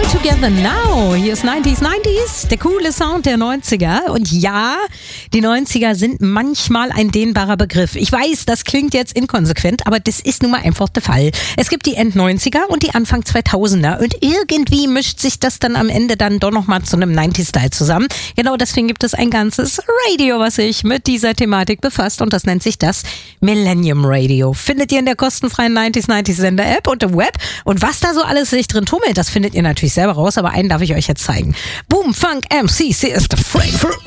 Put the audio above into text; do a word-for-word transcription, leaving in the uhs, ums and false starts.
Together Now. Hier ist neunziger neunziger, der coole Sound der neunziger. Und ja, die neunziger sind manchmal ein dehnbarer Begriff. Ich weiß, das klingt jetzt inkonsequent, aber das ist nun mal einfach der Fall. Es gibt die End-neunziger und die Anfang zweitausender und irgendwie mischt sich das dann am Ende dann doch nochmal zu einem neunziger-Style zusammen. Genau deswegen gibt es ein ganzes Radio, was sich mit dieser Thematik befasst und das nennt sich das Millennium Radio. Findet ihr in der kostenfreien neunziger neunziger Sender-App und im Web. Und was da so alles sich drin tummelt, das findet ihr natürlich selber raus, aber einen darf ich euch jetzt zeigen. Boom Funk M C, sie ist the Frankfurt